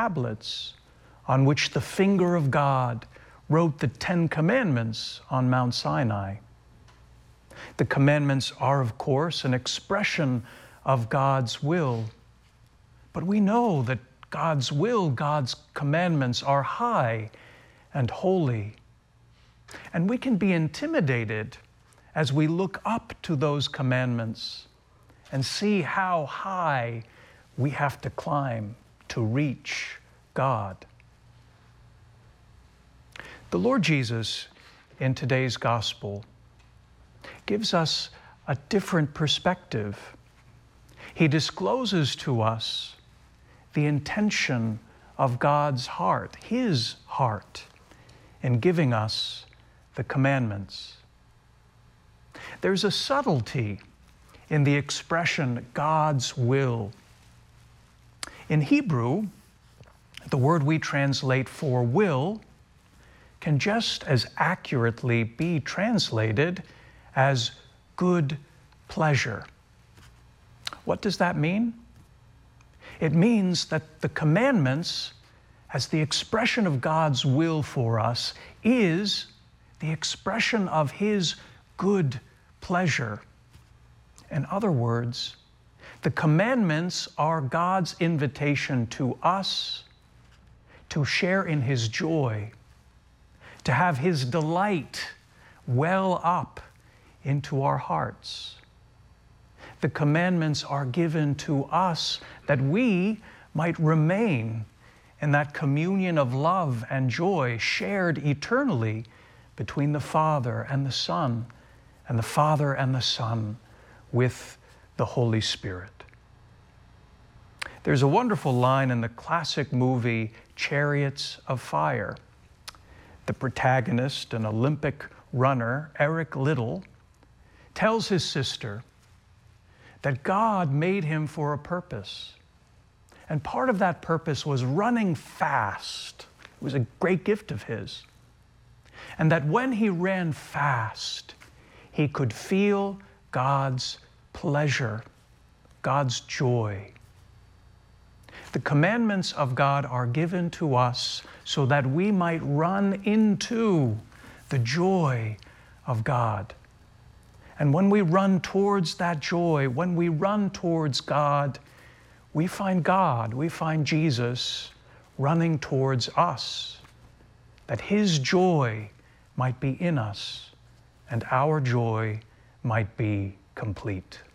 tablets on which the finger of God wrote the 10 Commandments on Mount Sinai. The commandments are, of course, an expression of God's will. But we know that God's will, God's commandments are high and holy. And we can be intimidated as we look up to those commandments and see how high we have to climb to reach God. The Lord Jesus, in today's gospel, gives us a different perspective. He discloses to us the intention of God's heart, His heart, in giving us the commandments. There's a subtlety in the expression God's will. In Hebrew, the word we translate for will can just as accurately be translated as good pleasure. What does that mean? It means that the commandments, as the expression of God's will for us, is the expression of His good pleasure. In other words, the commandments are God's invitation to us to share in His joy, to have His delight well up into our hearts. The commandments are given to us that we might remain in that communion of love and joy shared eternally between the Father and the Son, and the Father and the Son with the Holy Spirit. There's a wonderful line in the classic movie Chariots of Fire. The protagonist, an Olympic runner, Eric Liddell, tells his sister that God made him for a purpose. And part of that purpose was running fast. It was a great gift of his. And that when he ran fast, he could feel God's pleasure, God's joy. The commandments of God are given to us so that we might run into the joy of God. And when we run towards that joy, when we run towards God, we find Jesus running towards us, that His joy might be in us and our joy might be complete.